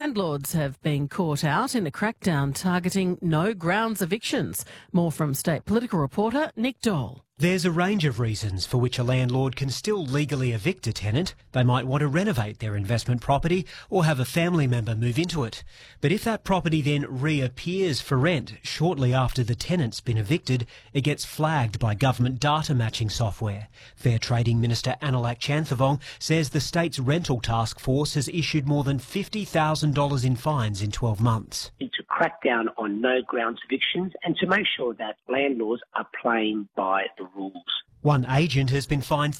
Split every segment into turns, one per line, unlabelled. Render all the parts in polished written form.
Landlords have been caught out in a crackdown targeting no grounds evictions. More from state political reporter Nick Dole.
There's a range of reasons for which a landlord can still legally evict a tenant. They might want to renovate their investment property or have a family member move into it. But if that property then reappears for rent shortly after the tenant's been evicted, it gets flagged by government data matching software. Fair Trading Minister Anilak Chanthavong says the state's rental task force has issued more than $50,000 in fines in 12 months.
To crack down on no grounds evictions and to make sure that landlords are playing by the rules.
One agent has been fined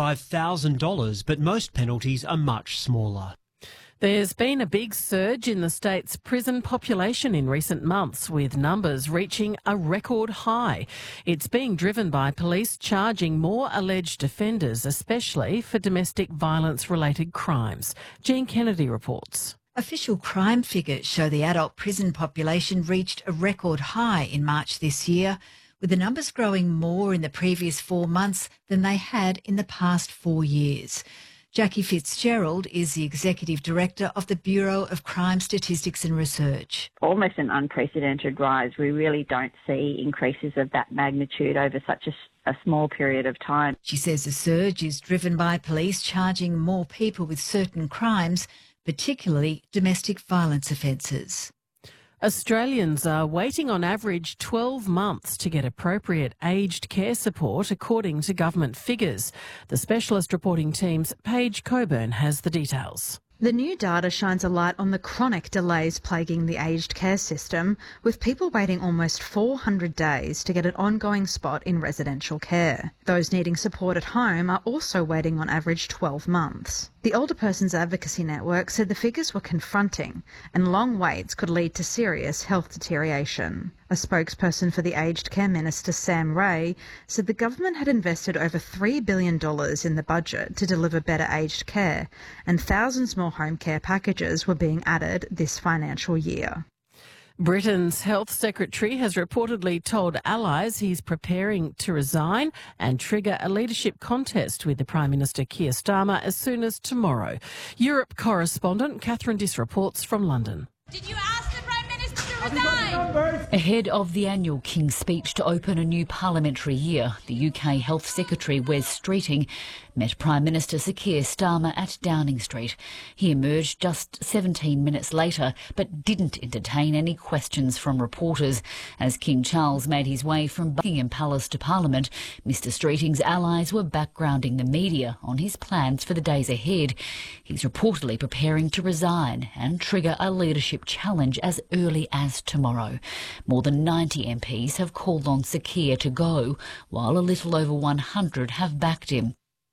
$35,000, but most penalties are much smaller.
There's been a big surge in the state's prison population in recent months, with numbers reaching a record high. It's being driven by police charging more alleged offenders, especially for domestic violence-related crimes. Jean Kennedy reports.
Official crime figures show the adult prison population reached a record high in March this year, with the numbers growing more in the previous 4 months than they had in the past 4 years. Jackie Fitzgerald is the Executive Director of the Bureau of Crime Statistics and Research.
Almost an unprecedented rise. We really don't see increases of that magnitude over such a small period of time.
She says the surge is driven by police charging more people with certain crimes, particularly domestic violence offences.
Australians are waiting on average 12 months to get appropriate aged care support, according to government figures. The specialist reporting team's Paige Coburn has the details.
The new data shines a light on the chronic delays plaguing the aged care system, with people waiting almost 400 days to get an ongoing spot in residential care. Those needing support at home are also waiting on average 12 months. The Older Persons Advocacy Network said the figures were confronting and long waits could lead to serious health deterioration. A spokesperson for the Aged Care Minister, Sam Ray, said the government had invested over $3 billion in the budget to deliver better aged care, and thousands more home care packages were being added this financial year.
Britain's Health Secretary has reportedly told allies he's preparing to resign and trigger a leadership contest with the Prime Minister Keir Starmer as soon as tomorrow. Europe correspondent Catherine Diss reports from London.
Did you ask the Prime Minister to resign?
Ahead of the annual King's Speech to open a new parliamentary year, the UK Health Secretary Wes Streeting met Prime Minister Sir Keir Starmer at Downing Street. He emerged just 17 minutes later, but didn't entertain any questions from reporters. As King Charles made his way from Buckingham Palace to Parliament, Mr Streeting's allies were backgrounding the media on his plans for the days ahead. He's reportedly preparing to resign and trigger a leadership challenge as early as tomorrow. More than 90 MPs have called on Sir Keir to go, while a little over 100 have backed him.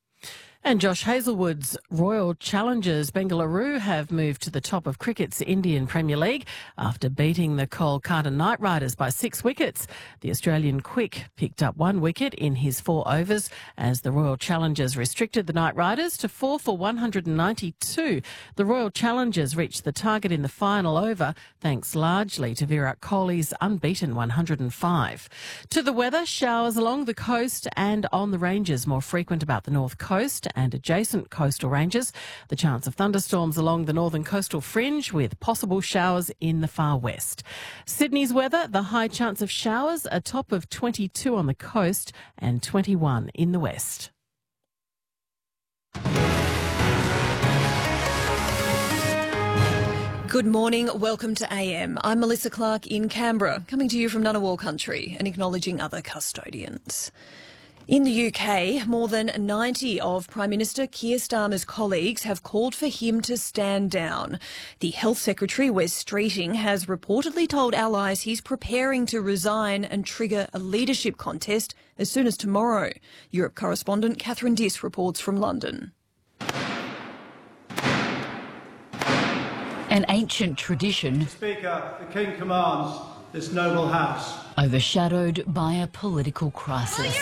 And Josh Hazlewood's Royal Challengers Bengaluru have moved to the top of cricket's Indian Premier League after beating the Kolkata Knight Riders by 6 wickets. The Australian Quick picked up 1 wicket in his 4 overs as the Royal Challengers restricted the Knight Riders to 4 for 192. The Royal Challengers reached the target in the final over thanks largely to Virat Kohli's unbeaten 105. To the weather, showers along the coast and on the ranges, more frequent about the north coast and adjacent coastal ranges. The chance of thunderstorms along the northern coastal fringe with possible showers in the far west. Sydney's weather, the high chance of showers, a top of 22 on the coast and 21 in the west.
Good morning, welcome to AM. I'm Melissa Clark in Canberra, coming to you from Ngunnawal country and acknowledging other custodians. In the UK, more than 90 of Prime Minister Keir Starmer's colleagues have called for him to stand down. The Health Secretary, Wes Streeting, has reportedly told allies he's preparing to resign and trigger a leadership contest as soon as tomorrow. Europe correspondent Catherine Diss reports from London.
An ancient tradition,
Speaker, the King commands this noble House,
overshadowed by a political crisis.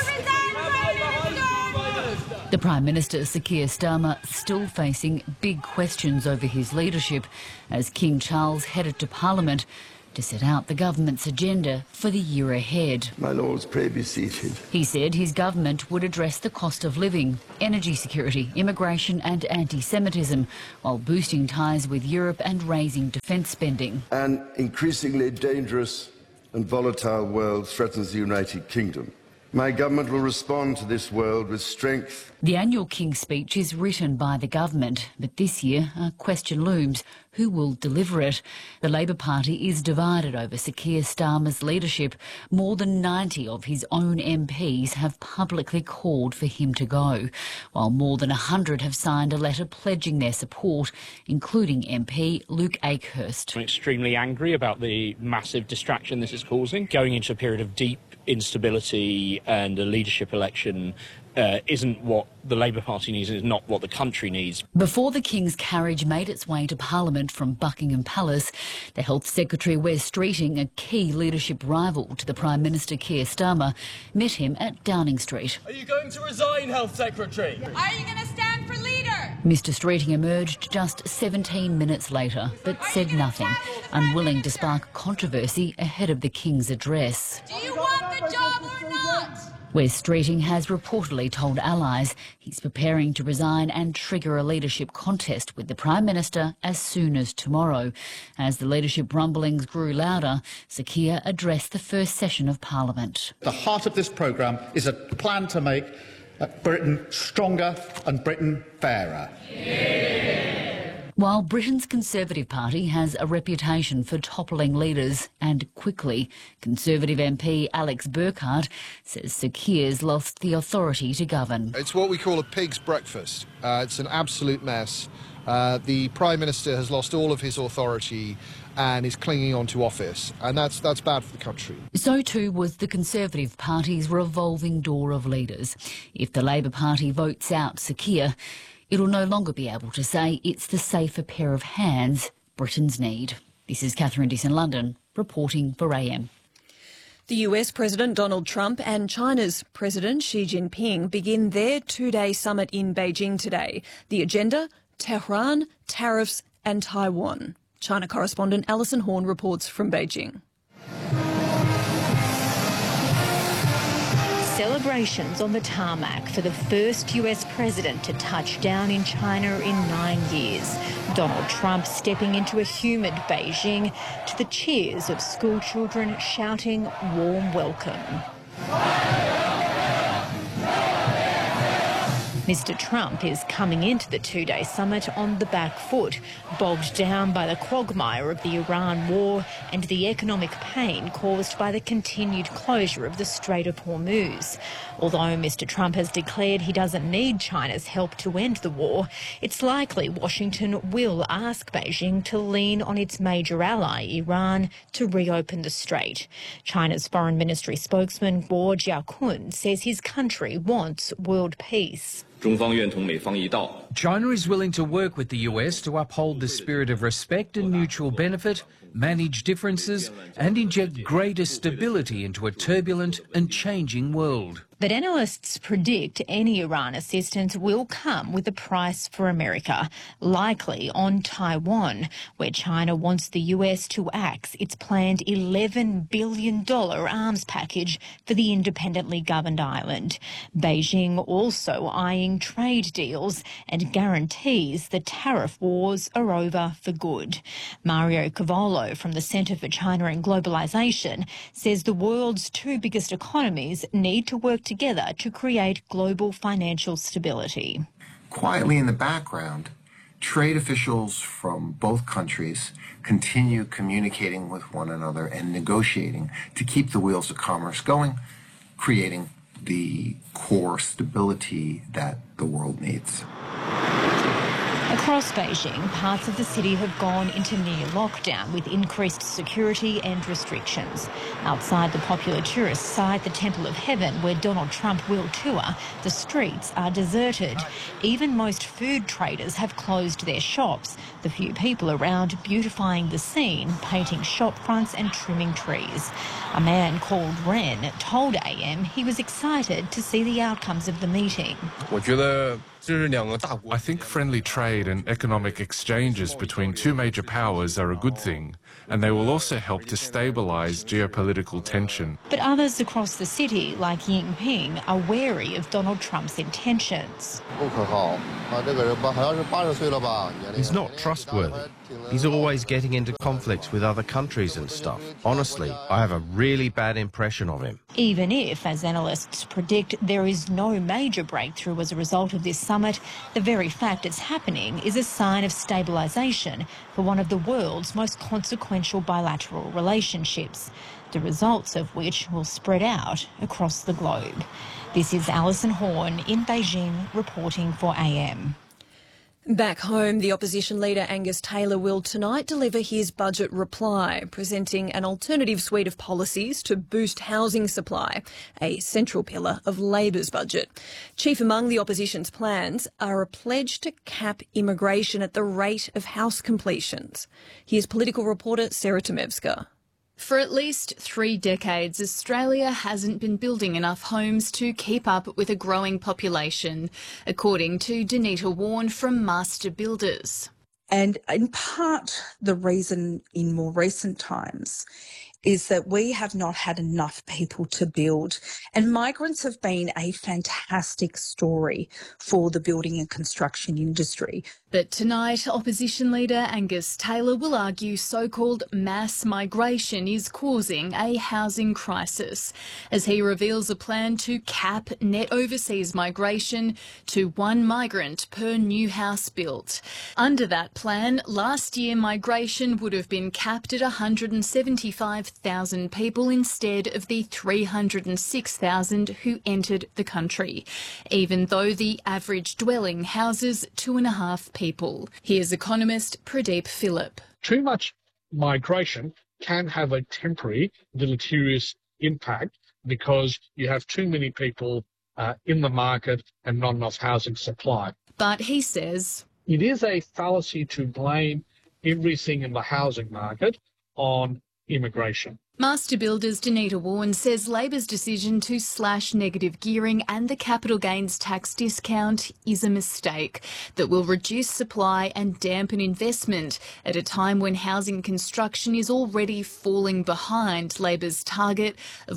The Prime Minister, Sir Keir Starmer, still facing big questions over his leadership as King Charles headed to Parliament. to set out the government's agenda for the year ahead.
My lords, pray be seated.
He said his government would address the cost of living, energy security, immigration and anti-Semitism, while boosting ties with Europe and raising defence spending.
An increasingly dangerous and volatile world threatens the United Kingdom. My government will respond to this world with strength.
The annual King's Speech is written by the government, but this year a question looms: who will deliver it? The Labor Party is divided over Sir Keir Starmer's leadership. More than 90 of his own MPs have publicly called for him to go, while more than 100 have signed a letter pledging their support, including MP Luke Akehurst.
I'm extremely angry about the massive distraction this is causing. Going into a period of deep instability and a leadership election isn't what the Labour Party needs, is not what the country needs.
Before the King's carriage made its way to Parliament from Buckingham Palace, the Health Secretary Wes Streeting, a key leadership rival to the Prime Minister Keir Starmer, met him at Downing Street.
Are you going to resign, Health Secretary?
Are you going to stand for leader?
Mr Streeting emerged just 17 minutes later, but said nothing, unwilling to spark controversy ahead of the King's address.
Do you want the job or not?
Wes Streeting has reportedly told allies he's preparing to resign and trigger a leadership contest with the Prime Minister as soon as tomorrow. As the leadership rumblings grew louder, Sir Keir addressed the first session of Parliament.
The heart of this programme is a plan to make Britain stronger and Britain fairer.
While Britain's Conservative Party has a reputation for toppling leaders, and quickly, Conservative MP Alex Burkhardt says Sir Keir's lost the authority to govern.
It's what we call a pig's breakfast. It's an absolute mess. The Prime Minister has lost all of his authority and is clinging on to office, and that's bad for the country.
So too was the Conservative Party's revolving door of leaders. If the Labor Party votes out Sir Keir, it'll no longer be able to say it's the safer pair of hands Britons need. This is Catherine Diss in London, reporting for AM.
The US President Donald Trump and China's President Xi Jinping begin their two-day summit in Beijing today. The agenda: Tehran, tariffs and Taiwan. China correspondent Alison Horn reports from Beijing.
Celebrations on the tarmac for the first US president to touch down in China in 9 years. Donald Trump stepping into a humid Beijing to the cheers of school children shouting warm welcome. Mr Trump is coming into the two-day summit on the back foot, bogged down by the quagmire of the Iran war and the economic pain caused by the continued closure of the Strait of Hormuz. Although Mr Trump has declared he doesn't need China's help to end the war, it's likely Washington will ask Beijing to lean on its major ally, Iran, to reopen the strait. China's Foreign Ministry spokesman Guo Jiakun says his country wants world peace.
China is willing to work with the US to uphold the spirit of respect and mutual benefit, manage differences and inject greater stability into a turbulent and changing world.
But analysts predict any Iran assistance will come with a price for America, likely on Taiwan, where China wants the US to axe its planned $11 billion arms package for the independently governed island. Beijing also eyeing trade deals and guarantees the tariff wars are over for good. Mario Cavolo from the Centre for China and Globalisation says the world's two biggest economies need to work together to create global financial stability.
Quietly in the background, trade officials from both countries continue communicating with one another and negotiating to keep the wheels of commerce going, creating the core stability that the world needs.
Across Beijing, parts of the city have gone into near lockdown with increased security and restrictions. Outside the popular tourist site, the Temple of Heaven, where Donald Trump will tour, the streets are deserted. Even most food traders have closed their shops, the few people around beautifying the scene, painting shop fronts and trimming trees. A man called Ren told AM he was excited to see the outcomes of the meeting.
I think friendly trade and economic exchanges between two major powers are a good thing. and they will also help to stabilise geopolitical tension.
But others across the city, like Yingping, are wary of Donald Trump's intentions.
He's not trustworthy. He's always getting into conflicts with other countries and stuff. Honestly, I have a really bad impression of him.
Even if, as analysts predict, there is no major breakthrough as a result of this summit, the very fact it's happening is a sign of stabilisation for one of the world's most consequential bilateral relationships, the results of which will spread out across the globe. This is Alison Horn in Beijing reporting for AM.
Back home, the opposition leader Angus Taylor will tonight deliver his budget reply, presenting an alternative suite of policies to boost housing supply, a central pillar of Labor's budget. Chief among the opposition's plans are a pledge to cap immigration at the rate of house completions. Here's political reporter Sarah Tomevska.
For at least 3 decades, Australia hasn't been building enough homes to keep up with a growing population, according to Danita Warren from Master Builders.
And in part, the reason in more recent times is that we have not had enough people to build. And migrants have been a fantastic story for the building and construction industry.
But tonight, opposition leader Angus Taylor will argue so-called mass migration is causing a housing crisis, as he reveals a plan to cap net overseas migration to 1 migrant per new house built. Under that plan, last year migration would have been capped at 175,000 people instead of the 306,000 who entered the country, even though the average dwelling houses 2.5 people. Here's economist Pradeep Phillip.
Too much migration can have a temporary deleterious impact because you have too many people in the market and not enough housing supply.
But he says
it is a fallacy to blame everything in the housing market on immigration.
Master Builders Danita Warren says Labor's decision to slash negative gearing and the capital gains tax discount is a mistake that will reduce supply and dampen investment at a time when housing construction is already falling behind Labor's target of